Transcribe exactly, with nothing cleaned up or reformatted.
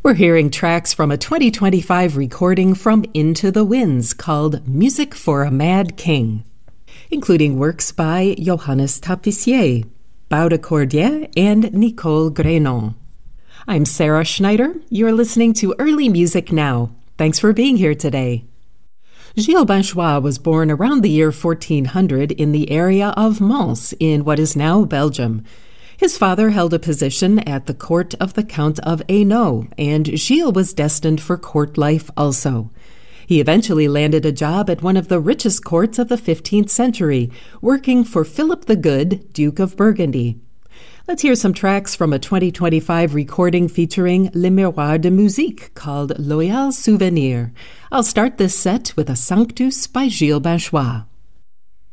We're hearing tracks from a twenty twenty-five recording from Into the Winds called Music for a Mad King, including works by Johannes Tapissier, Baude Cordier, and Nicole Grenon. I'm Sarah Schneider. You're listening to Early Music Now. Thanks for being here today. Gilles Binchois was born around the year fourteen hundred in the area of Mons in what is now Belgium. His father held a position at the court of the Count of Hainaut, and Gilles was destined for court life also. He eventually landed a job at one of the richest courts of the fifteenth century, working for Philip the Good, Duke of Burgundy. Let's hear some tracks from a twenty twenty-five recording featuring Le Miroir de Musique called Loyal Souvenir. I'll start this set with a Sanctus by Gilles Binchois.